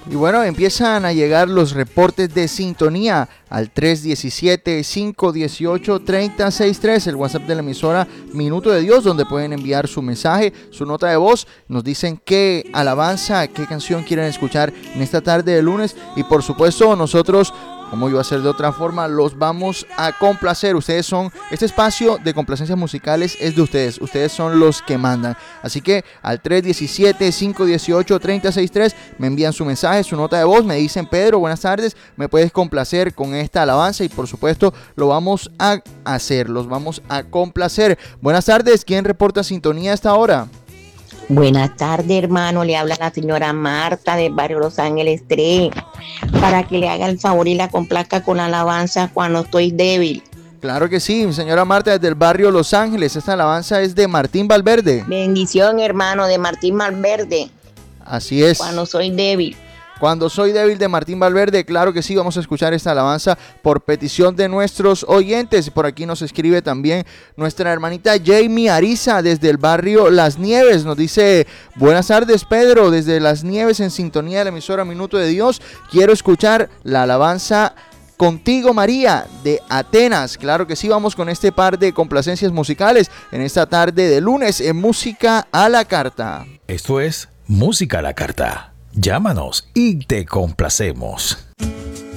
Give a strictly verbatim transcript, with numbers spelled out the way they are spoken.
Y bueno, empiezan a llegar los reportes de sintonía al tres diecisiete, cinco dieciocho, treinta sesenta y tres, el WhatsApp de la emisora Minuto de Dios, donde pueden enviar su mensaje, su nota de voz. Nos dicen qué alabanza, qué canción quieren escuchar en esta tarde de lunes. Y por supuesto, nosotros, como iba a ser de otra forma, los vamos a complacer. Ustedes son, este espacio de complacencias musicales es de ustedes. Ustedes son los que mandan. Así que al tres diecisiete, cinco dieciocho, treinta sesenta y tres me envían su mensaje, su nota de voz. Me dicen: Pedro, buenas tardes, me puedes complacer con esta alabanza. Y por supuesto lo vamos a hacer, los vamos a complacer. Buenas tardes, ¿quién reporta sintonía a esta hora? Buenas tardes, hermano, le habla la señora Marta del barrio Los Ángeles tres, para que le haga el favor y la complazca con la alabanza Cuando Estoy Débil. Claro que sí, señora Marta, desde el barrio Los Ángeles. Esta alabanza es de Martín Valverde. Bendición, hermano, de Martín Valverde. Así es. Cuando soy débil. Cuando soy débil, de Martín Valverde. Claro que sí, vamos a escuchar esta alabanza por petición de nuestros oyentes. Por aquí nos escribe también nuestra hermanita Jamie Ariza desde el barrio Las Nieves. Nos dice: buenas tardes, Pedro, desde Las Nieves, en sintonía de la emisora Minuto de Dios. Quiero escuchar la alabanza Contigo, María, de Atenas. Claro que sí, vamos con este par de complacencias musicales en esta tarde de lunes en Música a la Carta. Esto es Música a la Carta. Llámanos y te complacemos.